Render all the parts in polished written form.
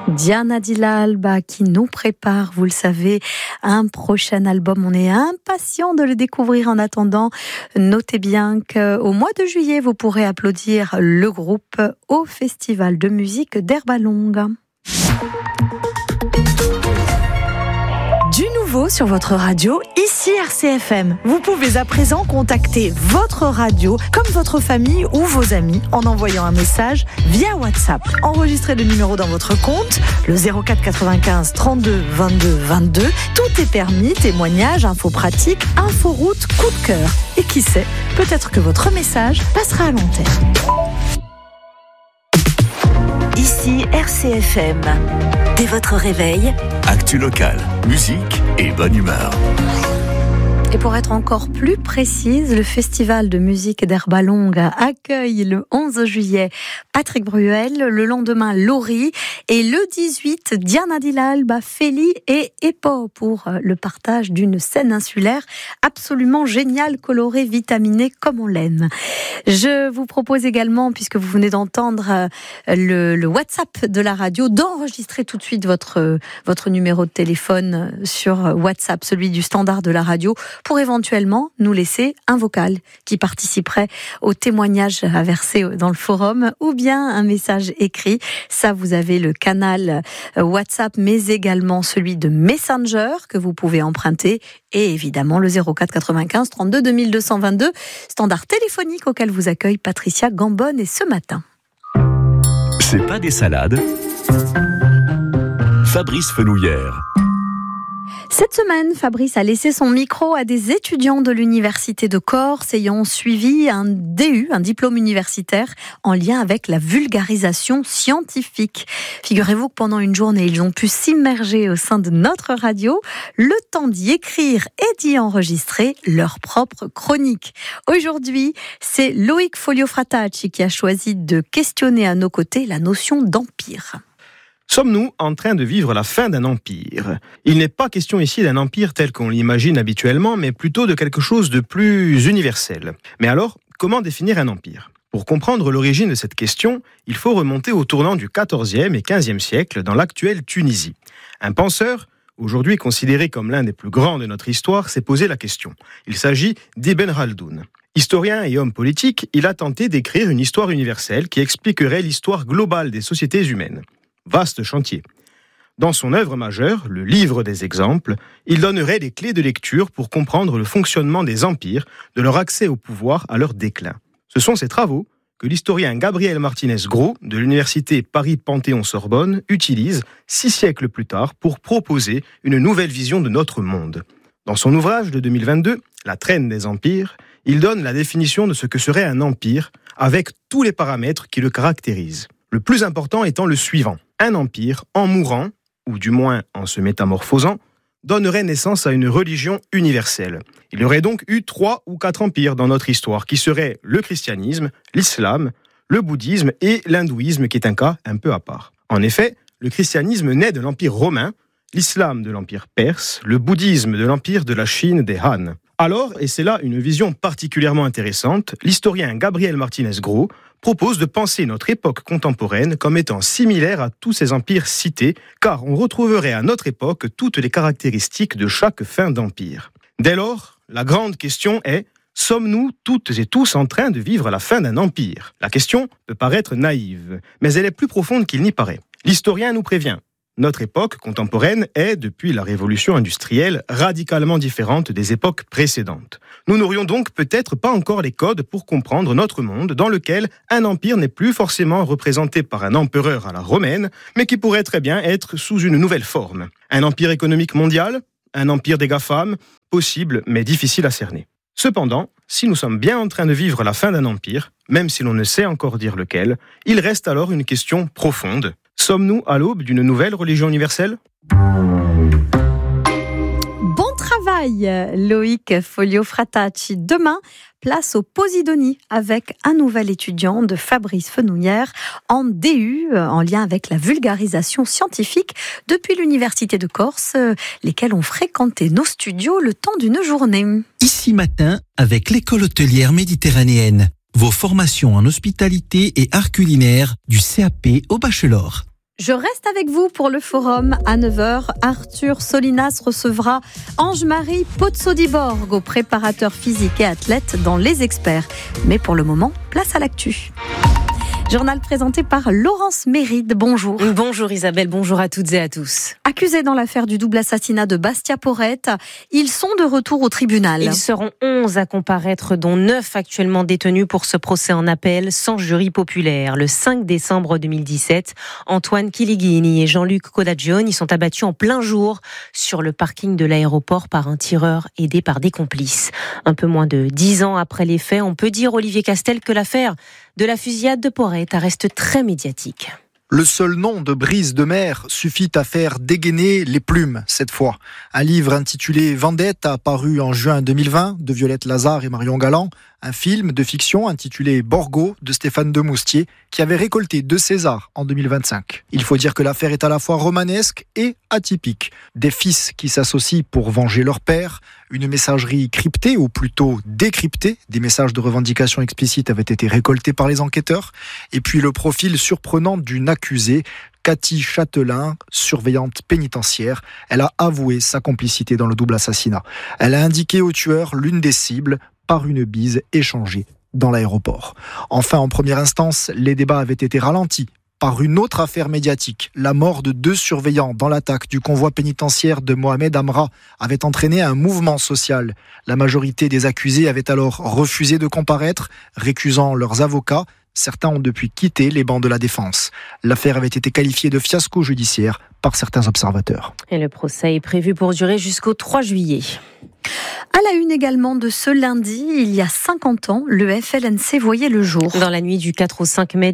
Diana Dillal qui nous prépare, vous le savez, un prochain album. On est impatient de le découvrir. En attendant, notez bien qu'au mois de juillet, vous pourrez applaudir le groupe au Festival de musique d'Herbalongue. Du nouveau sur votre radio, ici RCFM. Vous pouvez à présent contacter votre radio comme votre famille ou vos amis en envoyant un message via WhatsApp. Enregistrez le numéro dans votre compte, le 04 95 32 22 22. Tout est permis, témoignages, infos pratiques, inforoute, coup de cœur. Et qui sait, peut-être que votre message passera à l'antenne. Ici RCFM. Dès votre réveil, actu local, musique et bonne humeur. Et pour être encore plus précise, le Festival de musique d'Herbalongue accueille le 11 juillet Patrick Bruel, le lendemain Laurie et le 18 Diana Dillal, Feli et Epo pour le partage d'une scène insulaire absolument géniale, colorée, vitaminée comme on l'aime. Je vous propose également, puisque vous venez d'entendre le WhatsApp de la radio, d'enregistrer tout de suite votre numéro de téléphone sur WhatsApp, celui du standard de la radio, pour éventuellement nous laisser un vocal qui participerait au témoignage à verser dans le forum, ou bien un message écrit. Ça, vous avez le canal WhatsApp, mais également celui de Messenger que vous pouvez emprunter, et évidemment le 04 95 32 2222, standard téléphonique auquel vous accueille Patricia Gambonne. Et ce matin, c'est pas des salades. Fabrice Fenouillère. Cette semaine, Fabrice a laissé son micro à des étudiants de l'Université de Corse ayant suivi un DU, un diplôme universitaire, en lien avec la vulgarisation scientifique. Figurez-vous que pendant une journée, ils ont pu s'immerger au sein de notre radio, le temps d'y écrire et d'y enregistrer leur propre chronique. Aujourd'hui, c'est Loïc Folio-Fratacci qui a choisi de questionner à nos côtés la notion d'empire. Sommes-nous en train de vivre la fin d'un empire ? Il n'est pas question ici d'un empire tel qu'on l'imagine habituellement, mais plutôt de quelque chose de plus universel. Mais alors, comment définir un empire ? Pour comprendre l'origine de cette question, il faut remonter au tournant du XIVe et XVe siècle dans l'actuelle Tunisie. Un penseur, aujourd'hui considéré comme l'un des plus grands de notre histoire, s'est posé la question. Il s'agit d'Ibn Khaldoun. Historien et homme politique, il a tenté d'écrire une histoire universelle qui expliquerait l'histoire globale des sociétés humaines. Vaste chantier. Dans son œuvre majeure, le Livre des exemples, il donnerait des clés de lecture pour comprendre le fonctionnement des empires, de leur accès au pouvoir à leur déclin. Ce sont ces travaux que l'historien Gabriel Martinez-Gros de l'université Paris-Panthéon-Sorbonne utilise 6 siècles plus tard pour proposer une nouvelle vision de notre monde. Dans son ouvrage de 2022, La traîne des empires, il donne la définition de ce que serait un empire avec tous les paramètres qui le caractérisent. Le plus important étant le suivant. Un empire, en mourant, ou du moins en se métamorphosant, donnerait naissance à une religion universelle. Il y aurait donc eu 3 ou 4 empires dans notre histoire, qui seraient le christianisme, l'islam, le bouddhisme et l'hindouisme, qui est un cas un peu à part. En effet, le christianisme naît de l'empire romain, l'islam de l'empire perse, le bouddhisme de l'empire de la Chine des Han. Alors, et c'est là une vision particulièrement intéressante, l'historien Gabriel Martinez-Gros propose de penser notre époque contemporaine comme étant similaire à tous ces empires cités, car on retrouverait à notre époque toutes les caractéristiques de chaque fin d'empire. Dès lors, la grande question est, sommes-nous toutes et tous en train de vivre la fin d'un empire ? La question peut paraître naïve, mais elle est plus profonde qu'il n'y paraît. L'historien nous prévient. Notre époque contemporaine est, depuis la révolution industrielle, radicalement différente des époques précédentes. Nous n'aurions donc peut-être pas encore les codes pour comprendre notre monde dans lequel un empire n'est plus forcément représenté par un empereur à la romaine, mais qui pourrait très bien être sous une nouvelle forme. Un empire économique mondial ? Un empire des GAFAM ? Possible, mais difficile à cerner. Cependant, si nous sommes bien en train de vivre la fin d'un empire, même si l'on ne sait encore dire lequel, il reste alors une question profonde. Sommes-nous à l'aube d'une nouvelle religion universelle ? Bon travail, Loïc Folio-Fratacci. Demain, place au Posidonie avec un nouvel étudiant de Fabrice Fenouillère en DU, en lien avec la vulgarisation scientifique depuis l'Université de Corse, lesquels ont fréquenté nos studios le temps d'une journée. Ici matin, avec l'école hôtelière méditerranéenne. Vos formations en hospitalité et art culinaire du CAP au bachelor. Je reste avec vous pour le forum à 9h. Arthur Solinas recevra Ange-Marie Pozzo-di-Borgo, préparateur physique et athlète dans Les Experts. Mais pour le moment, place à l'actu. Journal présenté par Laurence Méride. Bonjour. Bonjour Isabelle, bonjour à toutes et à tous. Accusés dans l'affaire du double assassinat de Bastia Porrette, ils sont de retour au tribunal. Ils seront 11 à comparaître, dont 9 actuellement détenus pour ce procès en appel sans jury populaire. Le 5 décembre 2017, Antoine Chilighini et Jean-Luc Codagione sont abattus en plein jour sur le parking de l'aéroport par un tireur aidé par des complices. Un peu moins de 10 ans après les faits, on peut dire, Olivier Castel, que l'affaire de la fusillade de Porrette reste très médiatique. Le seul nom de Brise de Mer suffit à faire dégainer les plumes, cette fois. Un livre intitulé Vendette a paru en juin 2020 de Violette Lazare et Marion Galland. Un film de fiction intitulé Borgo de Stéphane Demoustier qui avait récolté 2 Césars en 2025. Il faut dire que l'affaire est à la fois romanesque et atypique. Des fils qui s'associent pour venger leur père, une messagerie cryptée ou plutôt décryptée, des messages de revendication explicites avaient été récoltés par les enquêteurs, et puis le profil surprenant d'une accusée, Cathy Châtelain, surveillante pénitentiaire. Elle a avoué sa complicité dans le double assassinat. Elle a indiqué au tueur l'une des cibles par une bise échangée dans l'aéroport. Enfin, en première instance, les débats avaient été ralentis par une autre affaire médiatique. La mort de 2 surveillants dans l'attaque du convoi pénitentiaire de Mohamed Amra avait entraîné un mouvement social. La majorité des accusés avaient alors refusé de comparaître, récusant leurs avocats. Certains ont depuis quitté les bancs de la défense. L'affaire avait été qualifiée de fiasco judiciaire par certains observateurs. Et le procès est prévu pour durer jusqu'au 3 juillet. À la une également de ce lundi, il y a 50 ans, le FLNC voyait le jour. Dans la nuit du 4 au 5 mai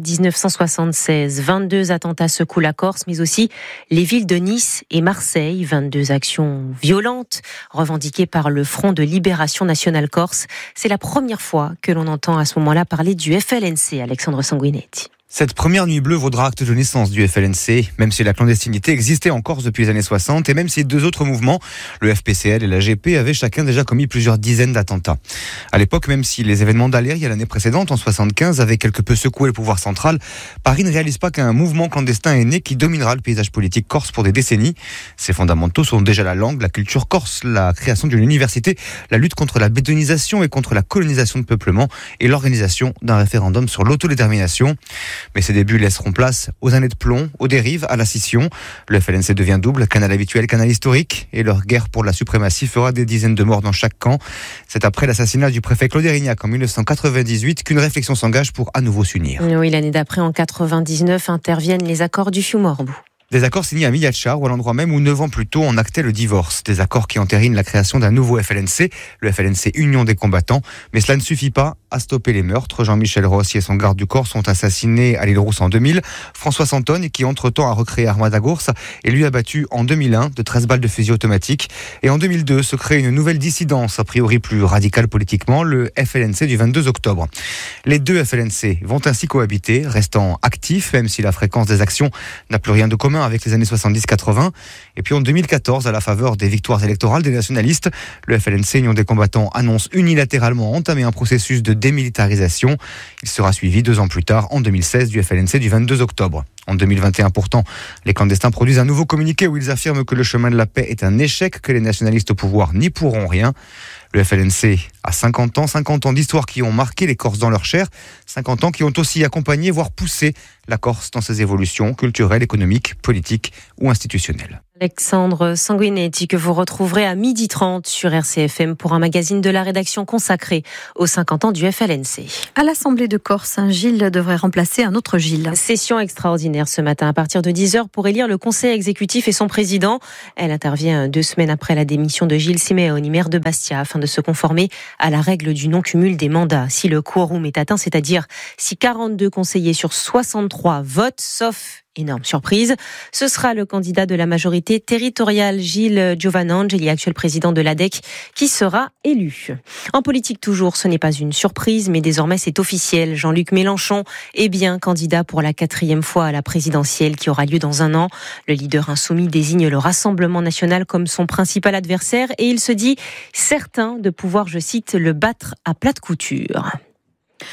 1976, 22 attentats secouent la Corse, mais aussi les villes de Nice et Marseille. 22 actions violentes revendiquées par le Front de Libération Nationale Corse. C'est la première fois que l'on entend à ce moment-là parler du FLNC, Alexandre Sanguinetti. Cette première nuit bleue vaudra acte de naissance du FLNC, même si la clandestinité existait en Corse depuis les années 60 et même si 2 autres mouvements, le FPCL et la GP, avaient chacun déjà commis plusieurs dizaines d'attentats. À l'époque, même si les événements d'Aléria l'année précédente, en 75, avaient quelque peu secoué le pouvoir central, Paris ne réalise pas qu'un mouvement clandestin est né qui dominera le paysage politique corse pour des décennies. Ses fondamentaux sont déjà la langue, la culture corse, la création d'une université, la lutte contre la bétonisation et contre la colonisation de peuplement et l'organisation d'un référendum sur l'autodétermination. Mais ces débuts laisseront place aux années de plomb, aux dérives, à la scission. Le FLNC devient double, canal habituel, canal historique, et leur guerre pour la suprématie fera des dizaines de morts dans chaque camp. C'est après l'assassinat du préfet Claude Érignac en 1998 qu'une réflexion s'engage pour à nouveau s'unir. Oui, l'année d'après, en 99, interviennent les accords du Fiumorbu. Des accords signés à Migliacciaro, ou à l'endroit même où 9 ans plus tôt on actait le divorce. Des accords qui entérinent la création d'un nouveau FLNC, le FLNC Union des combattants. Mais cela ne suffit pas à stopper les meurtres. Jean-Michel Rossi et son garde du corps sont assassinés à l'île Rousse en 2000. François Santone, qui entre-temps a recréé Armada Gourse, est lui abattu en 2001 de 13 balles de fusil automatique. Et en 2002 se crée une nouvelle dissidence, a priori plus radicale politiquement, le FLNC du 22 octobre. Les 2 FLNC vont ainsi cohabiter, restant actifs, même si la fréquence des actions n'a plus rien de commun avec les années 70-80. Et puis en 2014, à la faveur des victoires électorales des nationalistes, le FLNC Union des combattants annonce unilatéralement entamer un processus de démilitarisation. Il sera suivi 2 ans plus tard, en 2016, du FLNC du 22 octobre. En 2021 pourtant, les clandestins produisent un nouveau communiqué où ils affirment que le chemin de la paix est un échec, que les nationalistes au pouvoir n'y pourront rien. Le FLNC a 50 ans d'histoire qui ont marqué les Corses dans leur chair, 50 ans qui ont aussi accompagné, voire poussé la Corse dans ses évolutions culturelles, économiques, politiques ou institutionnelles. Alexandre Sanguinetti, que vous retrouverez à 12h30 sur RCFM pour un magazine de la rédaction consacré aux 50 ans du FLNC. À l'Assemblée de Corse, un Gilles devrait remplacer un autre Gilles. Session extraordinaire ce matin à partir de 10h pour élire le conseil exécutif et son président. Elle intervient 2 semaines après la démission de Gilles Simeoni, maire de Bastia, afin de se conformer à la règle du non-cumul des mandats. Si le quorum est atteint, c'est-à-dire si 42 conseillers sur 63 votent, sauf énorme surprise, ce sera le candidat de la majorité territoriale, Gilles Giovanangeli, actuel président de l'ADEC, qui sera élu. En politique toujours, ce n'est pas une surprise, mais désormais c'est officiel. Jean-Luc Mélenchon est bien candidat pour la 4e fois à la présidentielle qui aura lieu dans 1 an. Le leader insoumis désigne le Rassemblement national comme son principal adversaire et il se dit certain de pouvoir, je cite, le battre à plate couture.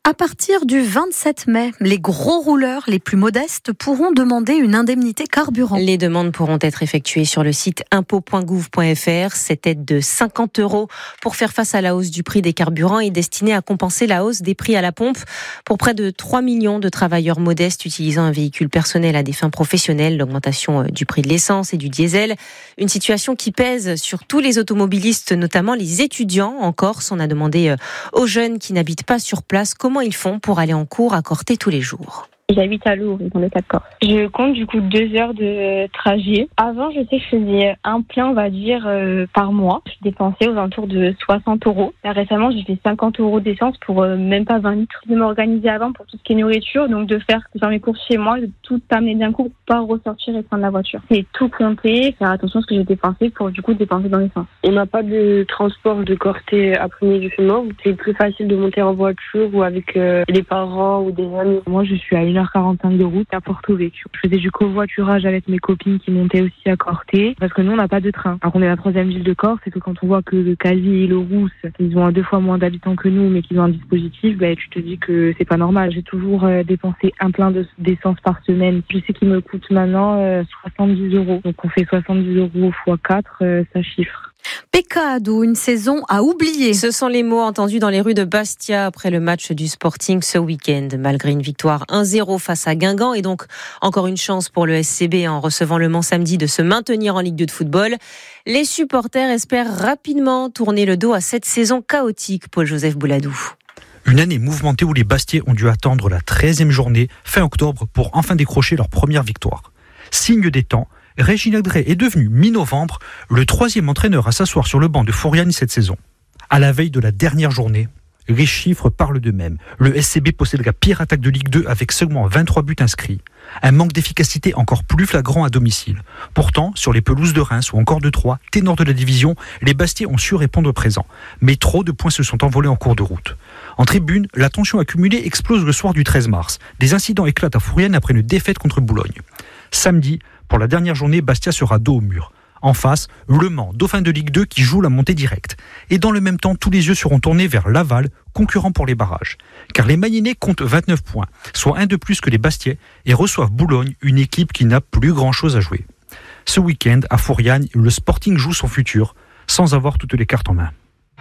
À partir du 27 mai, les gros rouleurs les plus modestes pourront demander une indemnité carburant. Les demandes pourront être effectuées sur le site impôts.gouv.fr. Cette aide de 50 € pour faire face à la hausse du prix des carburants est destinée à compenser la hausse des prix à la pompe pour près de 3 millions de travailleurs modestes utilisant un véhicule personnel à des fins professionnelles. L'augmentation du prix de l'essence et du diesel, une situation qui pèse sur tous les automobilistes, notamment les étudiants en Corse. On a demandé aux jeunes qui n'habitent pas sur place comment ils font pour aller en cours à Corté tous les jours. J'habite à Lourdes, dans le Cap Corse. Je compte du coup 2 heures de trajet. Avant, je sais que je faisais un plein, on va dire, par mois. Je dépensais aux alentours de 60 €. Là, récemment, j'ai fait 50 € d'essence pour même pas 20 litres. De m'organiser avant pour tout ce qui est nourriture, donc de faire mes courses chez moi, de tout amener d'un coup pour pas ressortir et prendre la voiture. C'est tout compter, faire attention à ce que j'ai dépensé pour du coup dépenser dans l'essence. On n'a pas de transport de Corté à Prunier-du-Fumont. C'est plus facile de monter en voiture ou avec les parents ou des amis. Moi, je suis à 1h45 de route à Porto Vecchio. Je faisais du covoiturage avec mes copines qui montaient aussi à Corté, parce que nous, on n'a pas de train. Alors qu'on est la 3e ville de Corse, et que quand on voit que le Calvi et le Rousse, ils ont 2 fois moins d'habitants que nous, mais qu'ils ont un dispositif, tu te dis que c'est pas normal. J'ai toujours dépensé un plein d'essence par semaine. Je sais qu'il me coûte maintenant 70 €. Donc on fait 70 € x 4, ça chiffre. Peccado, une saison à oublier. Ce sont les mots entendus dans les rues de Bastia après le match du Sporting ce week-end. Malgré une victoire 1-0 face à Guingamp et donc encore une chance pour le SCB en recevant Le Mans samedi de se maintenir en Ligue 2 de football, les supporters espèrent rapidement tourner le dos à cette saison chaotique. Paul-Joseph Bouladou. Une année mouvementée où les Bastiais ont dû attendre la 13e journée, fin octobre, pour enfin décrocher leur première victoire. Signe des temps, Régine Drey est devenu mi-novembre le 3e entraîneur à s'asseoir sur le banc de Fouriane cette saison. À la veille de la dernière journée, les chiffres parlent d'eux-mêmes. Le SCB possède la pire attaque de Ligue 2 avec seulement 23 buts inscrits. Un manque d'efficacité encore plus flagrant à domicile. Pourtant, sur les pelouses de Reims ou encore de Troyes, ténors de la division, les Bastiais ont su répondre présent. Mais trop de points se sont envolés en cours de route. En tribune, la tension accumulée explose le soir du 13 mars. Des incidents éclatent à Fouriane après une défaite contre Boulogne. Samedi, pour la dernière journée, Bastia sera dos au mur. En face, Le Mans, dauphin de Ligue 2 qui joue la montée directe. Et dans le même temps, tous les yeux seront tournés vers Laval, concurrent pour les barrages. Car les Mayennais comptent 29 points, soit un de plus que les Bastiais, et reçoivent Boulogne, une équipe qui n'a plus grand-chose à jouer. Ce week-end, à Fouriane, le Sporting joue son futur, sans avoir toutes les cartes en main.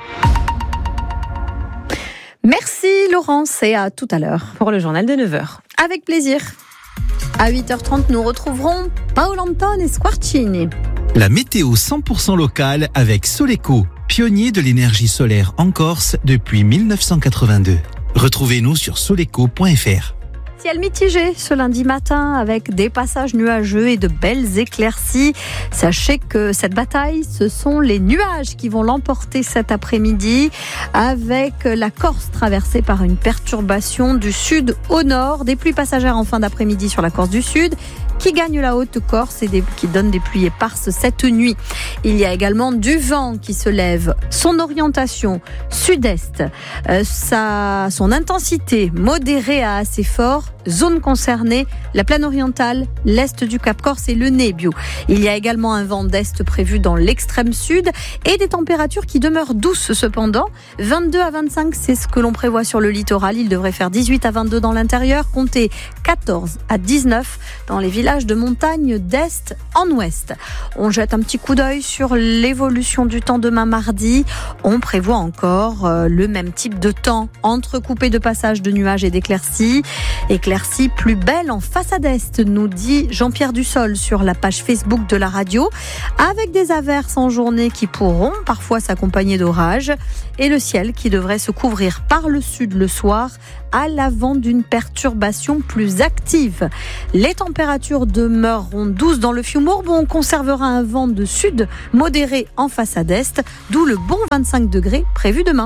Merci Laurence et à tout à l'heure. Pour le journal de 9h. Avec plaisir. À 8h30, nous retrouverons Paolo Anton et Squarcini. La météo 100% locale avec Soleco, pionnier de l'énergie solaire en Corse depuis 1982. Retrouvez-nous sur soleco.fr. Ciel mitigé ce lundi matin avec des passages nuageux et de belles éclaircies. Sachez que cette bataille, ce sont les nuages qui vont l'emporter cet après-midi avec la Corse traversée par une perturbation du sud au nord. Des pluies passagères en fin d'après-midi sur la Corse du Sud qui gagne la Haute-Corse et qui donne des pluies éparses cette nuit. Il y a également du vent qui se lève. Son orientation sud-est, son intensité modérée à assez fort. Zone concernée, la plaine orientale, l'est du Cap Corse et le Nebbio. Il y a également un vent d'est prévu dans l'extrême sud et des températures qui demeurent douces cependant. 22 à 25, c'est ce que l'on prévoit sur le littoral. Il devrait faire 18 à 22 dans l'intérieur, comptez 14 à 19 dans les villages de montagne d'est en ouest. On jette un petit coup d'œil sur l'évolution du temps demain mardi. On prévoit encore le même type de temps, entrecoupé de passages de nuages et d'éclaircies. Éclaircies plus belles en façade est, nous dit Jean-Pierre Dussol sur la page Facebook de la radio, avec des averses en journée qui pourront parfois s'accompagner d'orages et le ciel qui devrait se couvrir par le sud le soir à l'avant d'une perturbation plus active. Les températures demeureront douces dans le Fiumourbe où on conservera un vent de sud modéré en façade est, d'où le bon 25 degrés prévu demain.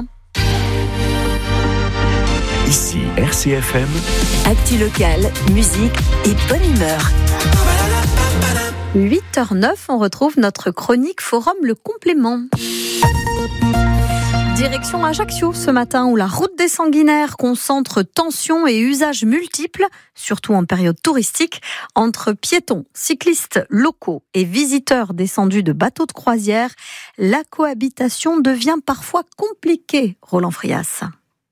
Ici RCFM. Actu local, musique et bonne humeur. 8h09, on retrouve notre chronique Forum le complément. Direction Ajaccio ce matin où la route des Sanguinaires concentre tensions et usages multiples, surtout en période touristique, entre piétons, cyclistes locaux et visiteurs descendus de bateaux de croisière. La cohabitation devient parfois compliquée, Roland Frias.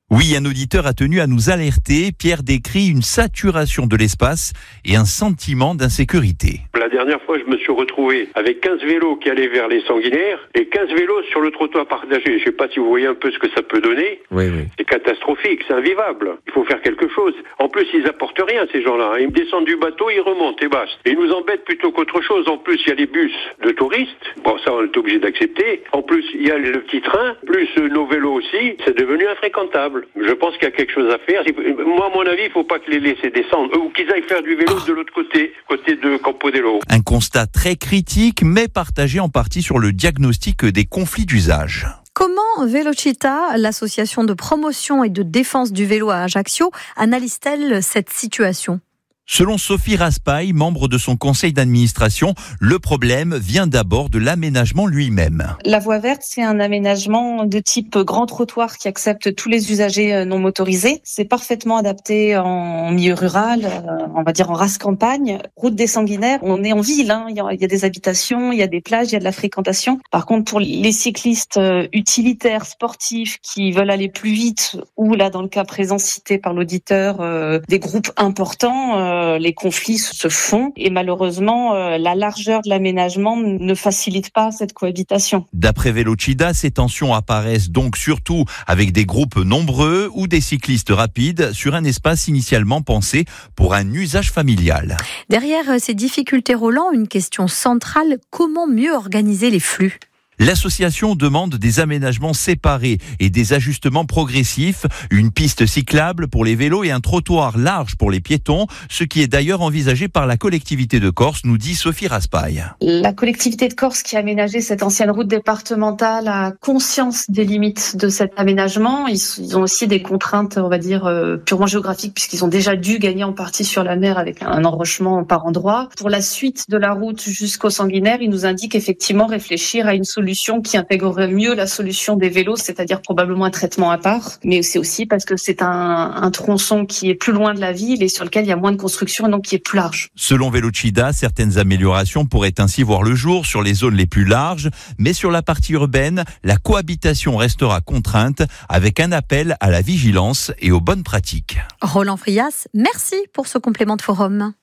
Oui, un auditeur a tenu à nous alerter. Pierre décrit une saturation de l'espace et un sentiment d'insécurité. La dernière fois, je me suis retrouvé avec 15 vélos qui allaient vers les Sanguinaires et 15 vélos sur le trottoir partagé. Je ne sais pas si vous voyez un peu ce que ça peut donner. Oui. C'est catastrophique, c'est invivable. Il faut faire quelque chose. En plus, ils apportent rien, ces gens-là. Ils descendent du bateau, ils remontent et basta. Et ils nous embêtent plutôt qu'autre chose. En plus, il y a les bus de touristes. Bon, ça, on est obligé d'accepter. En plus, il y a le petit train, plus nos vélos aussi. C'est devenu infréquentable. Je pense qu'il y a quelque chose à faire. Moi, à mon avis, il ne faut pas que les laisser descendre. Ou qu'ils aillent faire du vélo de l'autre côté de Campodello. Un constat très critique, mais partagé en partie sur le diagnostic des conflits d'usage. Comment Velocita, l'association de promotion et de défense du vélo à Ajaccio, analyse-t-elle cette situation ? Selon Sophie Raspail, membre de son conseil d'administration, le problème vient d'abord de l'aménagement lui-même. La voie verte, c'est un aménagement de type grand trottoir qui accepte tous les usagers non motorisés. C'est parfaitement adapté en milieu rural, on va dire en race campagne. Route des Sanguinaires, on est en ville, il y a des habitations, il y a des plages, il y a de la fréquentation. Par contre, pour les cyclistes utilitaires, sportifs, qui veulent aller plus vite, ou là, dans le cas présent cité par l'auditeur, des groupes importants, les conflits se font et malheureusement la largeur de l'aménagement ne facilite pas cette cohabitation. D'après Velocida, ces tensions apparaissent donc surtout avec des groupes nombreux ou des cyclistes rapides sur un espace initialement pensé pour un usage familial. Derrière ces difficultés, Roland, une question centrale, comment mieux organiser les flux ? L'association demande des aménagements séparés et des ajustements progressifs, une piste cyclable pour les vélos et un trottoir large pour les piétons, ce qui est d'ailleurs envisagé par la collectivité de Corse, nous dit Sophie Raspail. La collectivité de Corse qui a aménagé cette ancienne route départementale a conscience des limites de cet aménagement. Ils ont aussi des contraintes, on va dire, purement géographiques, puisqu'ils ont déjà dû gagner en partie sur la mer avec un enrochement par endroit. Pour la suite de la route jusqu'au Sanguinaire, ils nous indiquent effectivement réfléchir à une solution qui intégrerait mieux la solution des vélos, c'est-à-dire probablement un traitement à part, mais c'est aussi parce que c'est un tronçon qui est plus loin de la ville et sur lequel il y a moins de construction et donc qui est plus large. Selon Velocida, certaines améliorations pourraient ainsi voir le jour sur les zones les plus larges, mais sur la partie urbaine, la cohabitation restera contrainte avec un appel à la vigilance et aux bonnes pratiques. Roland Frias, merci pour ce complément de forum.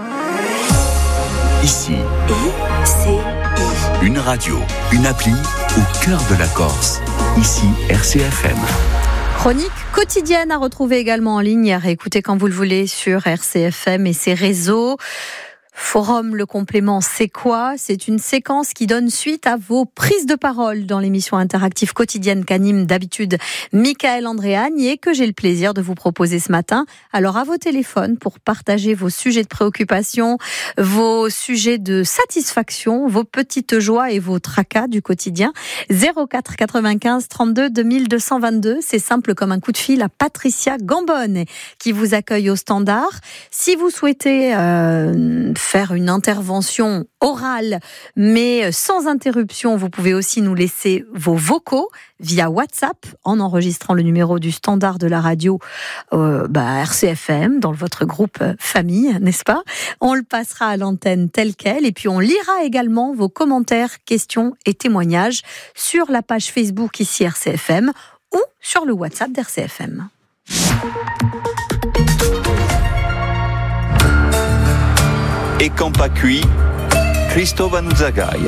Ici, une radio, une appli au cœur de la Corse. Ici, RCFM. Chronique quotidienne à retrouver également en ligne et à réécouter quand vous le voulez sur RCFM et ses réseaux. Forum, le complément, c'est quoi ? C'est une séquence qui donne suite à vos prises de parole dans l'émission interactive quotidienne qu'anime d'habitude Michael Andréagne et que j'ai le plaisir de vous proposer ce matin. Alors à vos téléphones pour partager vos sujets de préoccupation, vos sujets de satisfaction, vos petites joies et vos tracas du quotidien. 04 95 32 2222, c'est simple comme un coup de fil à Patricia Gambonne qui vous accueille au standard. Si vous souhaitez faire une intervention orale, mais sans interruption, vous pouvez aussi nous laisser vos vocaux via WhatsApp en enregistrant le numéro du standard de la radio RCFM dans votre groupe famille, n'est-ce pas ? On le passera à l'antenne tel quel et puis on lira également vos commentaires, questions et témoignages sur la page Facebook ici RCFM ou sur le WhatsApp d'RCFM. E Campacui, Cristova Nuzzagaia.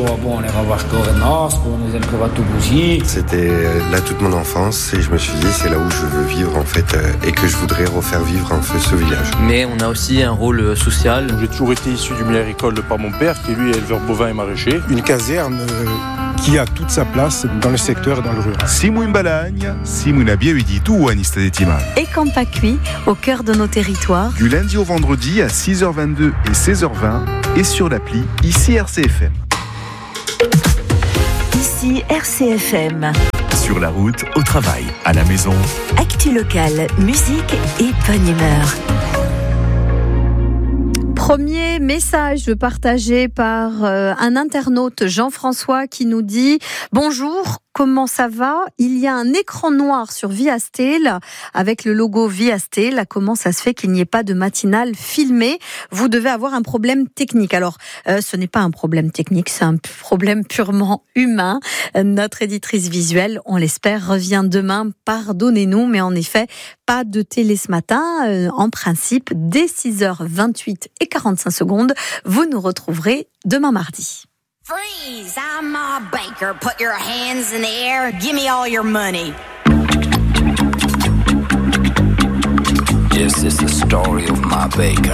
C'était là toute mon enfance et je me suis dit c'est là où je veux vivre en fait et que je voudrais refaire vivre en fait ce village. Mais on a aussi un rôle social. J'ai toujours été issu du milieu agricole par mon père qui lui est éleveur bovin et maraîcher. Une caserne qui a toute sa place dans le secteur et dans le rural. Simon Balagne, Simon Abiaviditou, Anista de Tima. Et Campacui, au cœur de nos territoires. Du lundi au vendredi à 6h22 et 16h20 et sur l'appli Ici RCFM. Ici RCFM. Sur la route, au travail, à la maison. Actu locale, musique et bonne humeur. Premier message partagé par un internaute, Jean-François, qui nous dit « Bonjour, comment ça va? Il y a un écran noir sur Viastel avec le logo Viastel. Comment ça se fait qu'il n'y ait pas de matinale filmée? Vous devez avoir un problème technique. Alors, ce n'est pas un problème technique, c'est un problème purement humain. Notre éditrice visuelle, on l'espère, revient demain. Pardonnez-nous, mais en effet, pas de télé ce matin. En principe, dès 6h28 et 45 secondes, vous nous retrouverez demain mardi. Freeze! I'm Ma Baker. Put your hands in the air. Give me all your money. Yes, it's the story of Ma Baker.